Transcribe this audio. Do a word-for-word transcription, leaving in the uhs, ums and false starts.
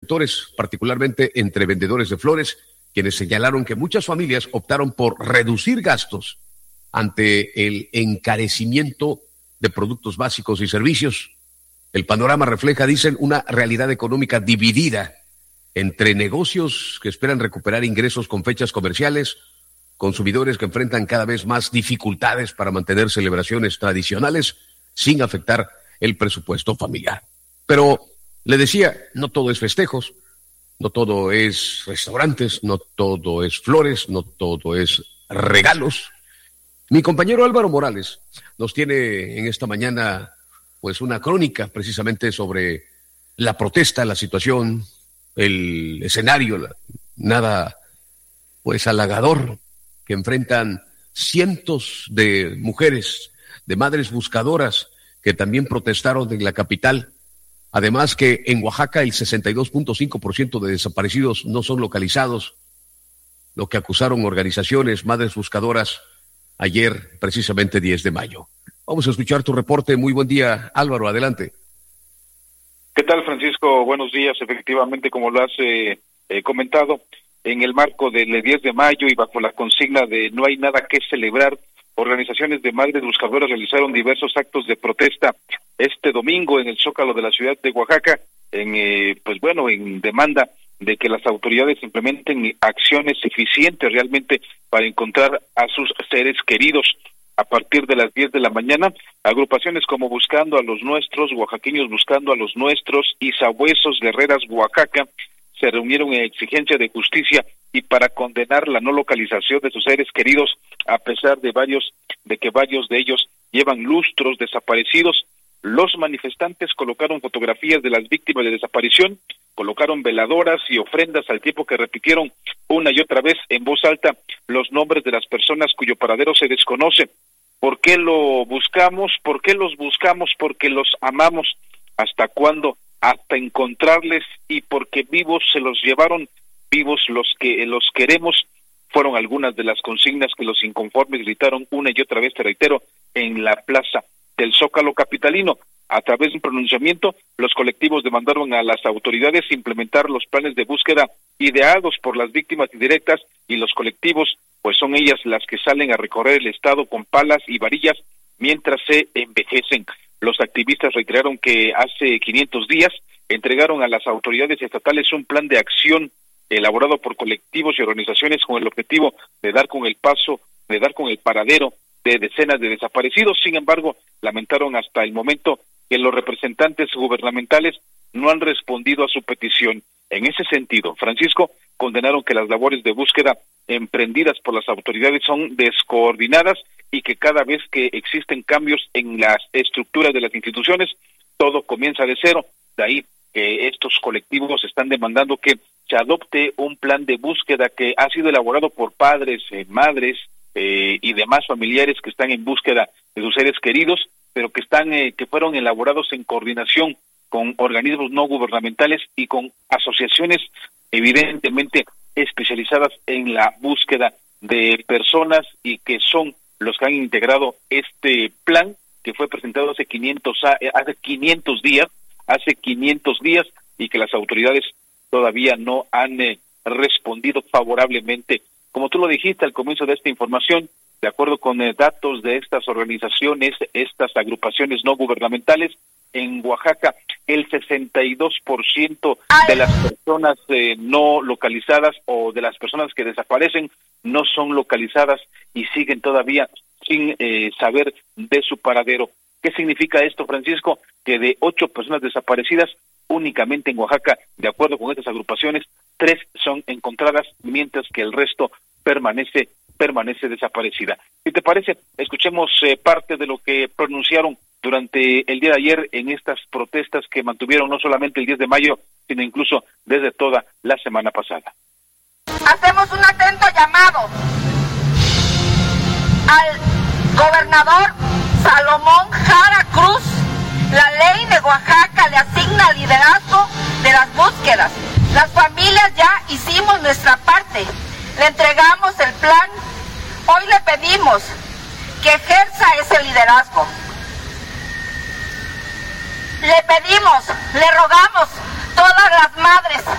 sectores, particularmente entre vendedores de flores, quienes señalaron que muchas familias optaron por reducir gastos ante el encarecimiento de productos básicos y servicios. El panorama refleja, dicen, una realidad económica dividida entre negocios que esperan recuperar ingresos con fechas comerciales, consumidores que enfrentan cada vez más dificultades para mantener celebraciones tradicionales sin afectar el presupuesto familiar. Pero, le decía, no todo es festejos, no todo es restaurantes, no todo es flores, no todo es regalos. Mi compañero Álvaro Morales nos tiene en esta mañana pues una crónica precisamente sobre la protesta, la situación, el escenario, la, nada pues halagador que enfrentan cientos de mujeres, de madres buscadoras que también protestaron en la capital. Además que en Oaxaca el sesenta y dos punto cinco por ciento de desaparecidos no son localizados, lo que acusaron organizaciones, madres buscadoras, ayer, precisamente diez de mayo. Vamos a escuchar tu reporte. Muy buen día, Álvaro, adelante. ¿Qué tal, Francisco? Buenos días. Efectivamente, como lo has eh, eh, comentado, en el marco del diez de mayo y bajo la consigna de no hay nada que celebrar, organizaciones de madres buscadoras realizaron diversos actos de protesta este domingo en el Zócalo de la ciudad de Oaxaca, en eh, pues bueno, en demanda de que las autoridades implementen acciones eficientes realmente para encontrar a sus seres queridos. A partir de las diez de la mañana, agrupaciones como Buscando a los Nuestros, Oaxaqueños Buscando a los Nuestros y Sabuesos Guerreras Oaxaca se reunieron en exigencia de justicia y para condenar la no localización de sus seres queridos, a pesar de varios de que varios de ellos llevan lustros desaparecidos. Los manifestantes colocaron fotografías de las víctimas de desaparición, colocaron veladoras y ofrendas al tiempo que repitieron una y otra vez en voz alta los nombres de las personas cuyo paradero se desconoce. ¿Por qué lo buscamos? ¿Por qué los buscamos? Porque los amamos. ¿Hasta cuándo? Hasta encontrarles, y porque vivos se los llevaron, vivos los que los queremos. Fueron algunas de las consignas que los inconformes gritaron una y otra vez, te reitero, en la plaza del Zócalo capitalino. A través de un pronunciamiento, los colectivos demandaron a las autoridades implementar los planes de búsqueda ideados por las víctimas indirectas, y los colectivos, pues son ellas las que salen a recorrer el estado con palas y varillas mientras se envejecen. Los activistas reiteraron que hace quinientos días entregaron a las autoridades estatales un plan de acción elaborado por colectivos y organizaciones con el objetivo de dar con el paso, de dar con el paradero de decenas de desaparecidos. Sin embargo, lamentaron hasta el momento que los representantes gubernamentales no han respondido a su petición. En ese sentido, Francisco, condenaron que las labores de búsqueda emprendidas por las autoridades son descoordinadas y que cada vez que existen cambios en las estructuras de las instituciones, todo comienza de cero. De ahí que estos colectivos están demandando que se adopte un plan de búsqueda que ha sido elaborado por padres, eh, madres eh, y demás familiares que están en búsqueda de sus seres queridos, pero que están eh, que fueron elaborados en coordinación con organismos no gubernamentales y con asociaciones evidentemente especializadas en la búsqueda de personas, y que son los que han integrado este plan que fue presentado hace quinientos hace quinientos días, hace quinientos días y que las autoridades todavía no han eh, respondido favorablemente. Como tú lo dijiste al comienzo de esta información, de acuerdo con eh, datos de estas organizaciones, estas agrupaciones no gubernamentales, en Oaxaca el sesenta y dos por ciento de las personas eh, no localizadas o de las personas que desaparecen no son localizadas y siguen todavía sin eh, saber de su paradero. ¿Qué significa esto, Francisco? Que de ocho personas desaparecidas, únicamente en Oaxaca, de acuerdo con estas agrupaciones, tres son encontradas, mientras que el resto permanece permanece desaparecida. Si te parece, escuchemos eh, parte de lo que pronunciaron durante el día de ayer en estas protestas que mantuvieron no solamente el diez de mayo, sino incluso desde toda la semana pasada. Hacemos un atento llamado al gobernador Salomón Jara Cruz. La ley de Oaxaca le asigna liderazgo de las búsquedas. Las familias ya hicimos nuestra parte. Le entregamos el plan. Hoy le pedimos que ejerza ese liderazgo. Le pedimos, le rogamos, todas las madres,